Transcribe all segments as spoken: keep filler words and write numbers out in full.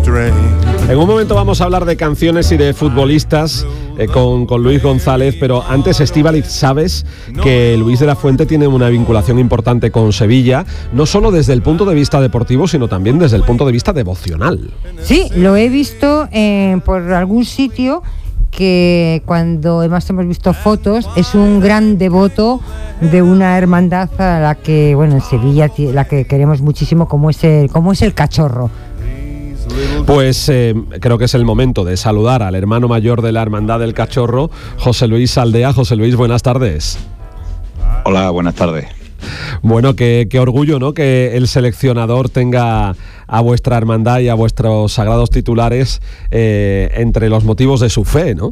En un momento vamos a hablar de canciones y de futbolistas eh, con, con Luis González, pero antes, Estíbaliz, sabes que Luis de la Fuente tiene una vinculación importante con Sevilla, no solo desde el punto de vista deportivo, sino también desde el punto de vista devocional. Sí, lo he visto eh, por algún sitio, que cuando además hemos visto fotos, es un gran devoto de una hermandad a la que, bueno, en Sevilla, la que queremos muchísimo, como es el, como es el Cachorro. Pues eh, creo que es el momento de saludar al hermano mayor de la Hermandad del Cachorro, José Luis Aldea. José Luis, buenas tardes. Hola, buenas tardes. Bueno, qué, qué orgullo, ¿no?, que el seleccionador tenga a vuestra hermandad y a vuestros sagrados titulares eh, entre los motivos de su fe, ¿no?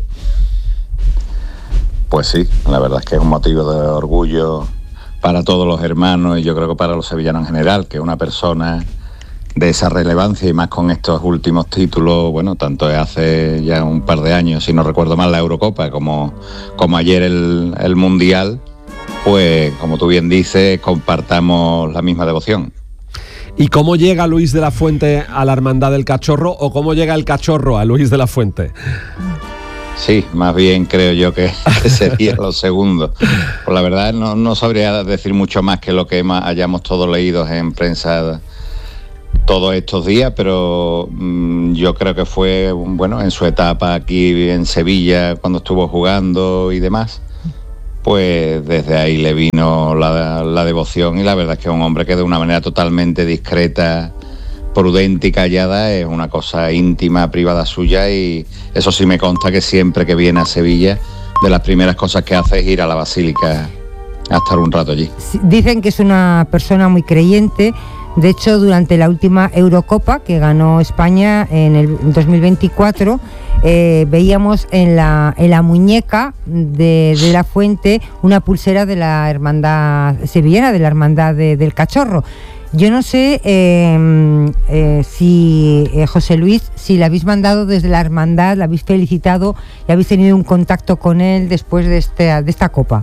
Pues sí, la verdad es que es un motivo de orgullo para todos los hermanos y yo creo que para los sevillanos en general, que una persona de esa relevancia y más con estos últimos títulos, bueno, tanto hace ya un par de años, si no recuerdo mal, la Eurocopa, como, como ayer el, el Mundial, pues como tú bien dices, compartamos la misma devoción. ¿Y cómo llega Luis de la Fuente a la Hermandad del Cachorro o cómo llega el Cachorro a Luis de la Fuente? Sí, más bien creo yo que, que sería lo segundo. Pues la verdad no, no sabría decir mucho más que lo que hayamos todos leído en prensa todos estos días, pero mmm, yo creo que fue, bueno, en su etapa aquí en Sevilla, cuando estuvo jugando y demás, pues desde ahí le vino la, la devoción y la verdad es que es un hombre que de una manera totalmente discreta, prudente y callada, es una cosa íntima, privada suya, y eso sí me consta que siempre que viene a Sevilla, de las primeras cosas que hace es ir a la Basílica a estar un rato allí. Dicen que es una persona muy creyente. De hecho, durante la última Eurocopa que ganó España en el dos mil veinticuatro, eh, veíamos en la, en la muñeca de, de la Fuente una pulsera de la hermandad sevillana, de la hermandad de, del Cachorro. Yo no sé eh, eh, si, eh, José Luis, si la habéis mandado desde la hermandad, la habéis felicitado y habéis tenido un contacto con él después de, este, de esta Copa.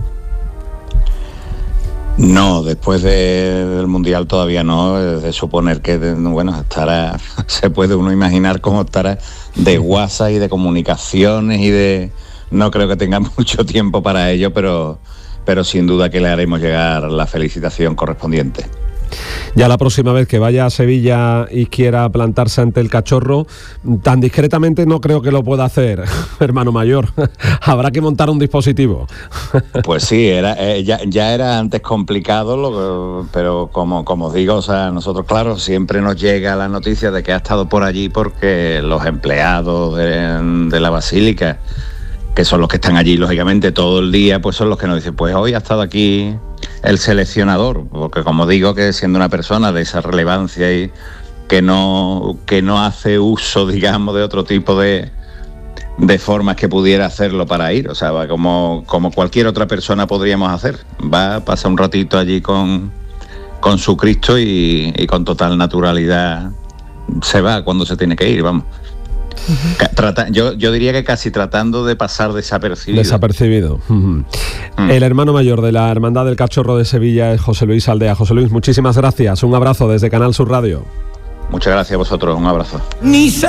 No, después de, del Mundial todavía no, es de suponer que, bueno, estará, se puede uno imaginar cómo estará de WhatsApp y de comunicaciones y de... No creo que tenga mucho tiempo para ello, pero, pero sin duda que le haremos llegar la felicitación correspondiente. Ya la próxima vez que vaya a Sevilla y quiera plantarse ante el Cachorro, tan discretamente no creo que lo pueda hacer, hermano mayor. Habrá que montar un dispositivo. Pues sí, era, eh, ya, ya era antes complicado, lo, pero como, como os digo, o sea, nosotros, claro, siempre nos llega la noticia de que ha estado por allí porque los empleados de, de la Basílica, que son los que están allí, lógicamente, todo el día, pues son los que nos dicen, pues hoy ha estado aquí el seleccionador, porque como digo, que siendo una persona de esa relevancia y que no, que no hace uso, digamos, de otro tipo de, de formas que pudiera hacerlo para ir, o sea, va como, como cualquier otra persona podríamos hacer, va, pasa un ratito allí con, con su Cristo y, y con total naturalidad se va cuando se tiene que ir, vamos. Uh-huh. Trata, yo, yo diría que casi tratando de pasar desapercibido. Desapercibido. Uh-huh. Mm. El hermano mayor de la Hermandad del Cachorro de Sevilla es José Luis Aldea. José Luis, muchísimas gracias. Un abrazo desde Canal Sur Radio. Muchas gracias a vosotros. Un abrazo.